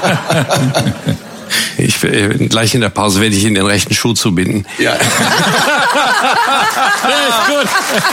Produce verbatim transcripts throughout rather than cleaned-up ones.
Ich, äh, gleich in der Pause werde ich Ihnen den rechten Schuh zubinden. Ja. Ja, ist gut.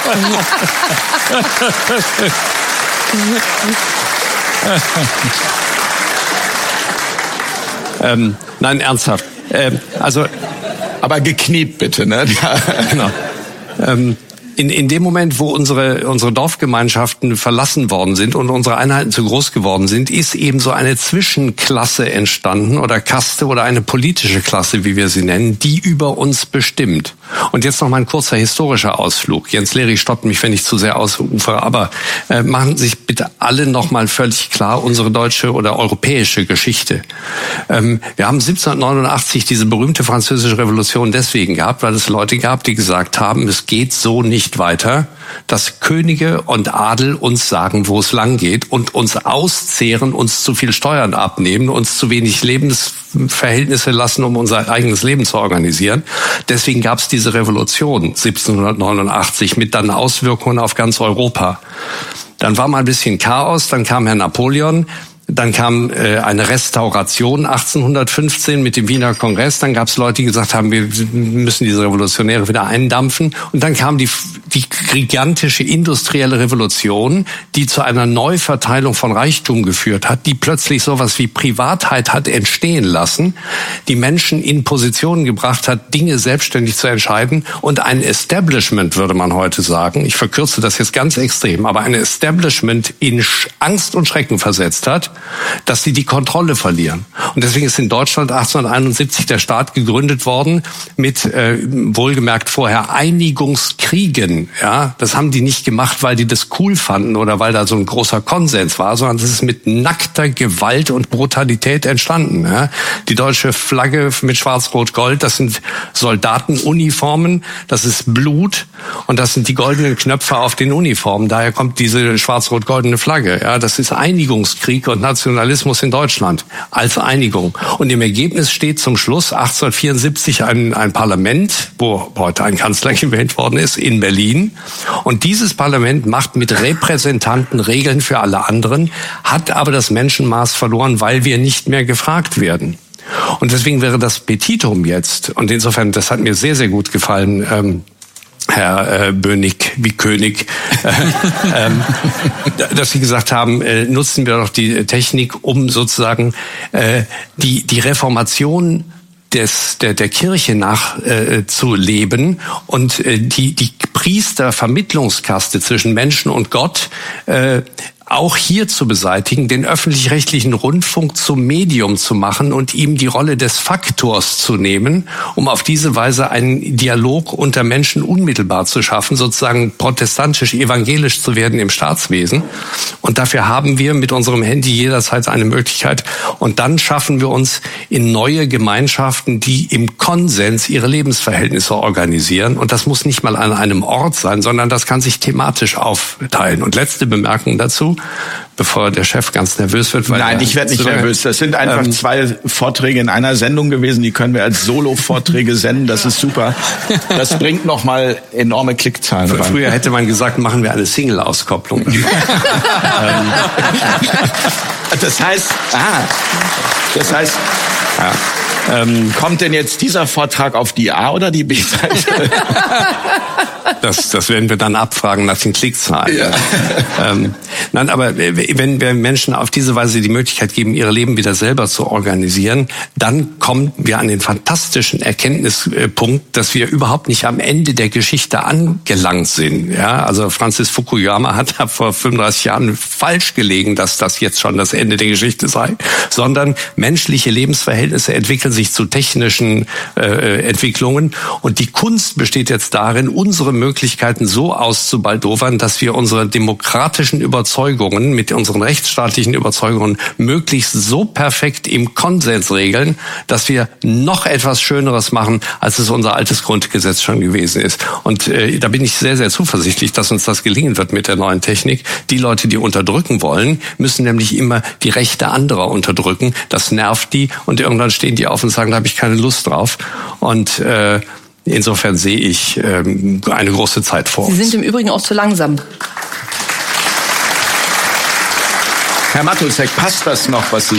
ähm, nein, ernsthaft. Ähm, also, aber gekniept bitte, ne? Genau. Ähm, In, in dem Moment, wo unsere, unsere Dorfgemeinschaften verlassen worden sind und unsere Einheiten zu groß geworden sind, ist eben so eine Zwischenklasse entstanden oder Kaste oder eine politische Klasse, wie wir sie nennen, die über uns bestimmt. Und jetzt noch mal ein kurzer historischer Ausflug. Jens Lehrig stoppt mich, wenn ich zu sehr ausufere, aber äh, machen Sie sich bitte alle noch mal völlig klar unsere deutsche oder europäische Geschichte. Ähm, wir haben siebzehnhundertneunundachtzig diese berühmte französische Revolution deswegen gehabt, weil es Leute gab, die gesagt haben, es geht so nicht weiter, dass Könige und Adel uns sagen, wo es lang geht und uns auszehren, uns zu viel Steuern abnehmen, uns zu wenig Lebensverhältnisse lassen, um unser eigenes Leben zu organisieren. Deswegen gab es diese Revolution siebzehnhundertneunundachtzig mit dann Auswirkungen auf ganz Europa. Dann war mal ein bisschen Chaos, dann kam Herr Napoleon. Dann kam äh, eine Restauration achtzehnhundertfünfzehn mit dem Wiener Kongress. Dann gab es Leute, die gesagt haben, wir müssen diese Revolutionäre wieder eindampfen. Und dann kam die, die gigantische industrielle Revolution, die zu einer Neuverteilung von Reichtum geführt hat, die plötzlich sowas wie Privatheit hat entstehen lassen, die Menschen in Positionen gebracht hat, Dinge selbstständig zu entscheiden und ein Establishment, würde man heute sagen, ich verkürze das jetzt ganz extrem, aber ein Establishment in Angst und Schrecken versetzt hat, dass sie die Kontrolle verlieren. Und deswegen ist in Deutschland achtzehnhunderteinundsiebzig der Staat gegründet worden mit, äh, wohlgemerkt vorher, Einigungskriegen. Ja, das haben die nicht gemacht, weil die das cool fanden oder weil da so ein großer Konsens war, sondern das ist mit nackter Gewalt und Brutalität entstanden. Ja. Die deutsche Flagge mit Schwarz-Rot-Gold, das sind Soldatenuniformen, das ist Blut und das sind die goldenen Knöpfe auf den Uniformen. Daher kommt diese schwarz-rot-goldene Flagge. Ja, das ist Einigungskrieg und Nationalismus in Deutschland als Einigung. Und im Ergebnis steht zum Schluss achtzehnhundertvierundsiebzig ein, ein Parlament, wo heute ein Kanzler gewählt worden ist, in Berlin. Und dieses Parlament macht mit Repräsentanten Regeln für alle anderen, hat aber das Menschenmaß verloren, weil wir nicht mehr gefragt werden. Und deswegen wäre das Petitum jetzt, und insofern, das hat mir sehr, sehr gut gefallen, ähm, Herr äh, Bönig wie König, äh, ähm, dass Sie gesagt haben, äh, nutzen wir doch die Technik, um sozusagen äh, die die Reformation des der der Kirche nachzuleben äh, und äh, die die Priestervermittlungskaste zwischen Menschen und Gott äh, auch hier zu beseitigen, den öffentlich-rechtlichen Rundfunk zum Medium zu machen und ihm die Rolle des Faktors zu nehmen, um auf diese Weise einen Dialog unter Menschen unmittelbar zu schaffen, sozusagen protestantisch-evangelisch zu werden im Staatswesen. Und dafür haben wir mit unserem Handy jederzeit eine Möglichkeit. Und dann schaffen wir uns in neue Gemeinschaften, die im Konsens ihre Lebensverhältnisse organisieren. Und das muss nicht mal an einem Ort sein, sondern das kann sich thematisch aufteilen. Und letzte Bemerkung dazu, bevor der Chef ganz nervös wird. Weil Nein, ich werde nicht nervös. Das sind einfach ähm, zwei Vorträge in einer Sendung gewesen. Die können wir als Solo-Vorträge senden. Das ist super. Das bringt nochmal enorme Klickzahlen rein. Früher hätte man gesagt, machen wir eine Single-Auskopplung. Das heißt, ah, das heißt, ja. Ähm, kommt denn jetzt dieser Vortrag auf die A- oder die B-Seite? Das, das werden wir dann abfragen nach den Klickzahlen. Ja. Ähm, nein, aber wenn wir Menschen auf diese Weise die Möglichkeit geben, ihre Leben wieder selber zu organisieren, dann kommen wir an den fantastischen Erkenntnispunkt, dass wir überhaupt nicht am Ende der Geschichte angelangt sind. Ja, also Francis Fukuyama hat vor fünfunddreißig Jahren falsch gelegen, dass das jetzt schon das Ende der Geschichte sei, sondern menschliche Lebensverhältnisse entwickeln sich zu technischen äh, Entwicklungen und die Kunst besteht jetzt darin, unsere Möglichkeiten so auszubaldowern, dass wir unsere demokratischen Überzeugungen mit unseren rechtsstaatlichen Überzeugungen möglichst so perfekt im Konsens regeln, dass wir noch etwas Schöneres machen, als es unser altes Grundgesetz schon gewesen ist. Und äh, da bin ich sehr, sehr zuversichtlich, dass uns das gelingen wird mit der neuen Technik. Die Leute, die unterdrücken wollen, müssen nämlich immer die Rechte anderer unterdrücken. Das nervt die und irgendwann stehen die auf und sagen, da habe ich keine Lust drauf. Und äh, insofern sehe ich ähm, eine große Zeit vor uns. Sie sind im Übrigen auch zu langsam. Herr Matulzek, passt das noch, was Sie